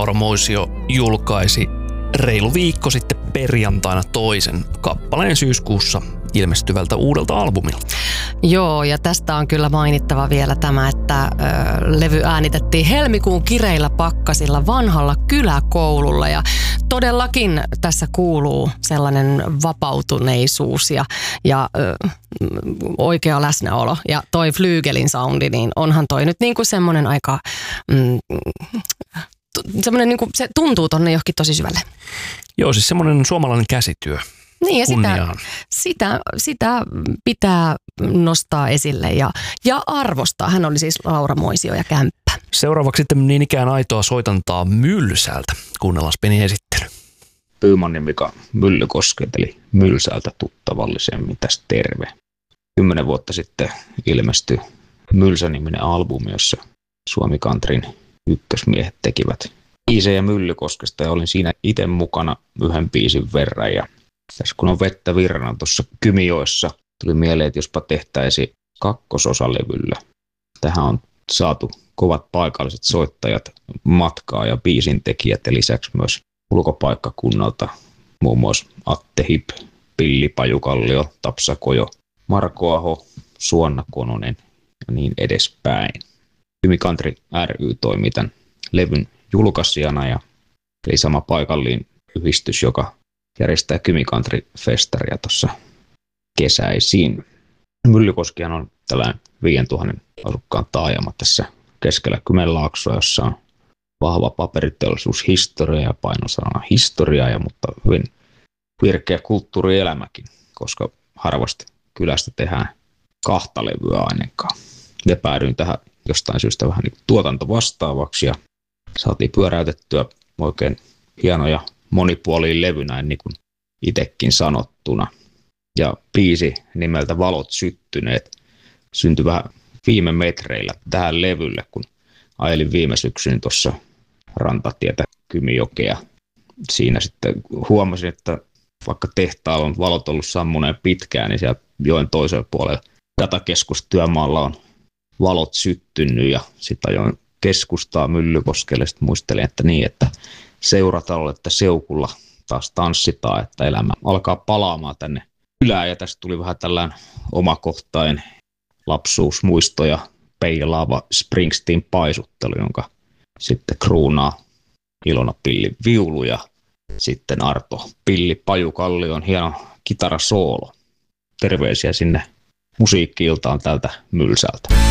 Laura Moisio julkaisi reilu viikko sitten perjantaina toisen kappaleen syyskuussa ilmestyvältä uudelta albumilta. Joo, ja tästä on kyllä mainittava vielä tämä, että levy äänitettiin helmikuun kireillä pakkasilla vanhalla kyläkoululla. Ja todellakin tässä kuuluu sellainen vapautuneisuus ja oikea läsnäolo. Ja toi flyygelin soundi, niin onhan toi nyt niinku semmoinen aika... semmoinen niinku, se tuntuu tonne johonkin tosi syvälle. Joo, siis semmoinen suomalainen käsityö. Niin, ja sitä pitää nostaa esille ja arvostaa. Hän oli siis Laura Moisio ja Kämppä. Seuraavaksi sitten niin ikään aitoa soitantaa Mylsältä. Kuunnellaan pieni esittely. Pyymannin Mika Myllykoski, eli Mylsältä tuttavallisemmin tässä terve. 10 vuotta sitten ilmestyi Mylsä-niminen albumi, jossa Suomi Countryn ykkösmiehet tekivät biisejä Myllykoskesta ja olin siinä itse mukana yhden biisin verran. Ja tässä kun on vettä virrana tuossa Kymijoessa, tuli mieleen, että jospa tehtäisiin kakkososa-levyllä. Tähän on saatu kovat paikalliset soittajat matkaa ja biisintekijät ja lisäksi myös ulkopaikkakunnalta muun muassa Atte Hip, Pilli Pajukallio, Tapsa Kojo, Marko Aho, Suonna Kononen ja niin edespäin. Kymi Country ry toimii tämän levyn julkaisijana ja eli sama paikallinen yhdistys, joka järjestää Kymi Country -festaria tuossa kesäisin. Myllykoskihan on tällainen 5000 asukkaan taajama tässä keskellä Kymenlaaksoa, jossa on vahva paperiteollisuushistoria ja painosana historiaa, mutta hyvin virkeä kulttuurielämäkin, koska harvasta kylästä tehdään 2 levyä ainakaan. Ja päädyin tähän jostain syystä vähän niin tuotantovastaavaksi ja saatiin pyöräytettyä oikein hienoja monipuolinen levy näin niin kuin itsekin sanottuna. Ja biisi nimeltä Valot syttyneet syntyi vähän viime metreillä tähän levylle, kun ajelin viime syksyn tuossa rantatietä Kymijokea. Siinä sitten huomasin, että vaikka tehtaalla on valot ollut sammuneen pitkään, niin siellä joen toisella puolella datakeskustyömaalla on valot syttynyt ja sitten ajoin keskustaa Myllykoskelle. Sitten muistelin, että niin, että Seuratalolla, että Seukulla taas tanssitaan, että elämä alkaa palaamaan tänne kylään. Ja tästä tuli vähän tällainen omakohtainen lapsuusmuisto ja peilaava Springsteen-paisuttelu, jonka sitten kruunaa Ilona Pilli viulu ja sitten Arto Pilli Pajukallion hieno kitarasoolo. Terveisiä sinne musiikki-iltaan tältä Mylsältä.